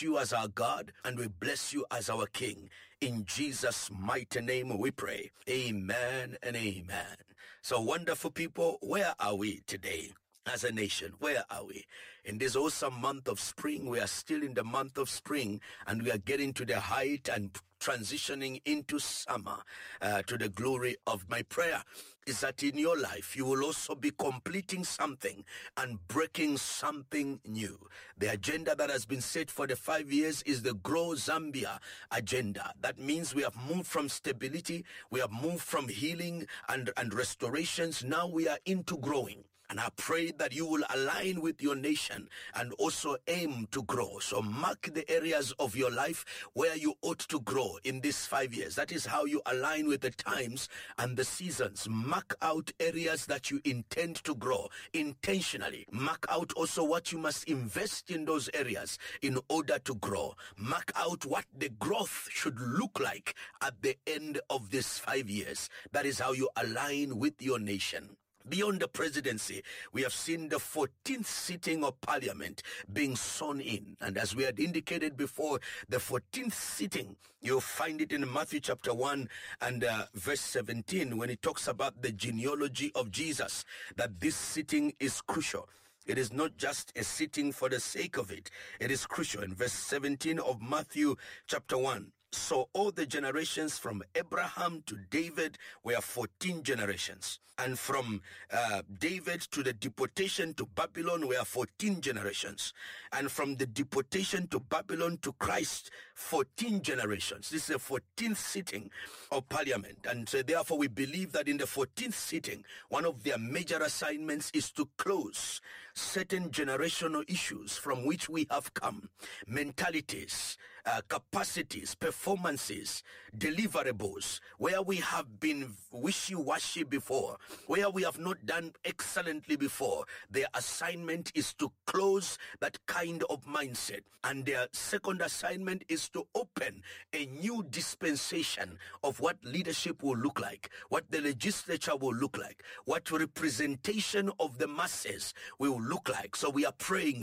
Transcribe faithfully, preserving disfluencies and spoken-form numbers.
you as our God, and we bless you as our King. In Jesus' mighty name we pray. Amen and amen. So wonderful people, where are we today? As a nation, where are we? In this awesome month of spring, we are still in the month of spring, and we are getting to the height and transitioning into summer, uh, to the glory of my prayer is that in your life, you will also be completing something and breaking something new. The agenda that has been set for the five years is the Grow Zambia agenda. That means we have moved from stability, we have moved from healing and, and restorations. Now we are into growing. And I pray that you will align with your nation and also aim to grow. So mark the areas of your life where you ought to grow in these five years. That is how you align with the times and the seasons. Mark out areas that you intend to grow intentionally. Mark out also what you must invest in those areas in order to grow. Mark out what the growth should look like at the end of these five years. That is how you align with your nation. Beyond the presidency, we have seen the fourteenth sitting of parliament being sworn in. And as we had indicated before, the fourteenth sitting, you'll find it in Matthew chapter one and uh, verse seventeen, when it talks about the genealogy of Jesus, that this sitting is crucial. It is not just a sitting for the sake of it. It is crucial. In verse seventeen of Matthew chapter one, so all the generations from Abraham to David were fourteen generations. And from uh, David to the deportation to Babylon were fourteen generations. And from the deportation to Babylon to Christ, fourteen generations. This is a fourteenth sitting of parliament. And so therefore we believe that in the fourteenth sitting, one of their major assignments is to close certain generational issues from which we have come. Mentalities, uh, capacities, performances, deliverables, where we have been wishy-washy before, where we have not done excellently before. Their assignment is to close that kind of mindset. And their second assignment is to open a new dispensation of what leadership will look like, what the legislature will look like, what representation of the masses will look like. So we are praying